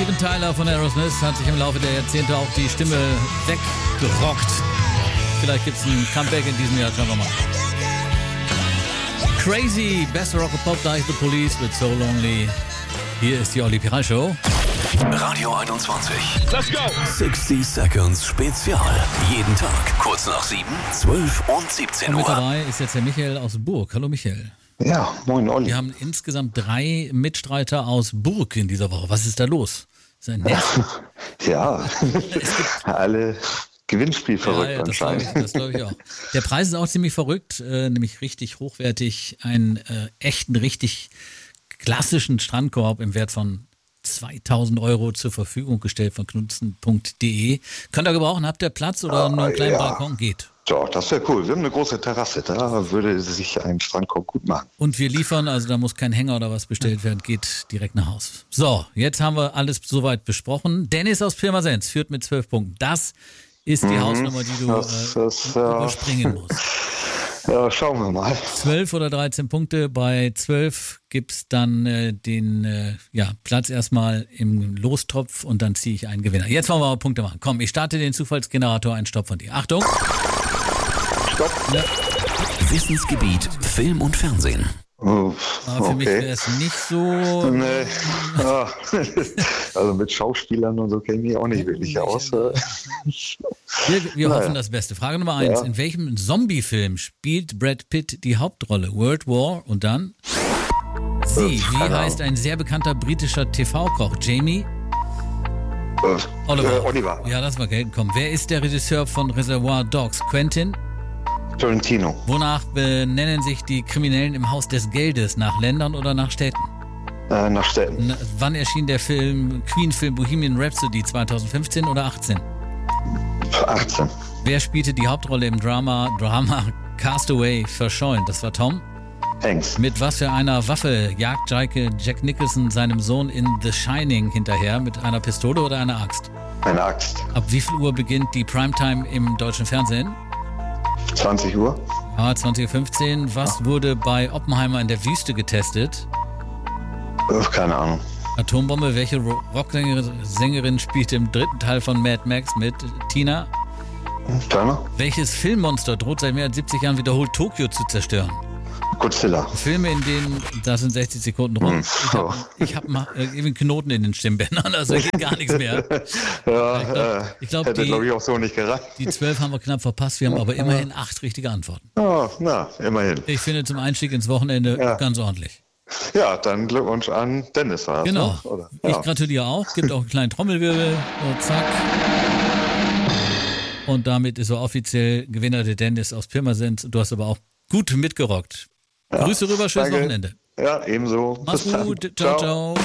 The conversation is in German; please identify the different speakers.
Speaker 1: Steven Tyler von Aerosmith hat sich im Laufe der Jahrzehnte auch die Stimme weggerockt. Vielleicht gibt es ein Comeback in diesem Jahr, schauen wir mal. Crazy, best Rock and Pop, gleich The Police with So Lonely. Hier ist die Olli Piral Show.
Speaker 2: Radio 21.
Speaker 3: Let's go!
Speaker 2: 60 Seconds Spezial. Jeden Tag, kurz nach 7, 12 und 17
Speaker 1: Und mit
Speaker 2: Uhr.
Speaker 1: dabei ist jetzt der Michael aus Burg. Hallo Michael.
Speaker 4: Ja, moin Olli.
Speaker 1: Wir haben insgesamt 3 Mitstreiter aus Burg in dieser Woche. Was ist da los? Ist ein Nest?
Speaker 4: Ja, alle Gewinnspiel verrückt
Speaker 1: Ja,
Speaker 4: anscheinend.
Speaker 1: das glaube ich auch. Der Preis ist auch ziemlich verrückt, nämlich richtig hochwertig. Einen echten, richtig klassischen Strandkorb im Wert von 2.000 € zur Verfügung gestellt von knudsen.de. Könnt ihr gebrauchen? Habt ihr Platz oder nur einen kleinen Balkon? Geht.
Speaker 4: Doch, das wäre cool. Wir haben eine große Terrasse, da würde sich ein Strandkorb gut machen.
Speaker 1: Und wir liefern, also da muss kein Hänger oder was bestellt werden, geht direkt nach Haus. So, jetzt haben wir alles soweit besprochen. Dennis aus Pirmasens führt mit 12 Punkten. Das ist die Hausnummer, die du überspringen musst.
Speaker 4: Ja, schauen wir mal.
Speaker 1: 12 oder 13 Punkte. Bei 12 gibt es dann den Platz erstmal im Lostopf und dann ziehe ich einen Gewinner. Jetzt wollen wir mal Punkte machen. Komm, ich starte den Zufallsgenerator. Ein Stopp von dir. Achtung.
Speaker 4: Stopp.
Speaker 1: Ja.
Speaker 2: Wissensgebiet Film und Fernsehen.
Speaker 4: Oh,
Speaker 1: Aber für mich wäre es nicht so.
Speaker 4: Nee. Also mit Schauspielern und so kenne ich mich auch nicht wirklich aus.
Speaker 1: Wir hoffen das Beste. Frage Nummer 1.
Speaker 4: Ja.
Speaker 1: In welchem Zombie-Film spielt Brad Pitt die Hauptrolle? World War und dann? Sie. Wie
Speaker 4: keine
Speaker 1: heißt ein sehr bekannter britischer TV-Koch? Jamie?
Speaker 4: Oliver.
Speaker 1: Ja, das war Geld. Komm. Wer ist der Regisseur von Reservoir Dogs? Quentin?
Speaker 4: Tarantino.
Speaker 1: Wonach benennen sich die Kriminellen im Haus des Geldes? Nach Ländern oder nach Städten?
Speaker 4: Nach Städten.
Speaker 1: Wann erschien der Queen-Film Bohemian Rhapsody? 2015 oder 18?
Speaker 4: 18.
Speaker 1: Wer spielte die Hauptrolle im Drama Castaway verschollen? Das war Tom.
Speaker 4: Hanks.
Speaker 1: Mit was für einer Waffe jagt Jack Nicholson seinem Sohn in The Shining hinterher? Mit einer Pistole oder einer Axt?
Speaker 4: Eine Axt.
Speaker 1: Ab wie viel Uhr beginnt die Primetime im deutschen Fernsehen?
Speaker 4: 20 Uhr.
Speaker 1: Ja, 20.15 Uhr. Was wurde bei Oppenheimer in der Wüste getestet?
Speaker 4: Keine Ahnung.
Speaker 1: Atombombe. Welche Rocksängerin spielt im 3. Teil von Mad Max mit? Tina?
Speaker 4: Turner.
Speaker 1: Welches Filmmonster droht seit mehr als 70 Jahren wiederholt Tokio zu zerstören?
Speaker 4: Godzilla.
Speaker 1: Filme, in denen, da sind 60 Sekunden rum. Ich hab mal irgendwie einen Knoten in den Stimmbändern, also geht gar nichts mehr. Ich glaube,
Speaker 4: hätte glaube ich auch so nicht gereicht.
Speaker 1: Die 12 haben wir knapp verpasst, wir haben aber immerhin 8 richtige Antworten.
Speaker 4: Oh, na, immerhin.
Speaker 1: Ich finde zum Einstieg ins Wochenende ganz ordentlich.
Speaker 4: Ja, dann Glückwunsch an Dennis. War das,
Speaker 1: Genau.
Speaker 4: ne? Oder?
Speaker 1: Ich gratuliere auch, gibt auch einen kleinen Trommelwirbel. So, zack. Und damit ist er offiziell Gewinner der Dennis aus Pirmasens. Du hast aber auch gut mitgerockt. Grüße rüber, schönes
Speaker 4: Danke.
Speaker 1: Wochenende.
Speaker 4: Ja, ebenso.
Speaker 1: Mach's
Speaker 4: Bis dann.
Speaker 1: gut, ciao, ciao.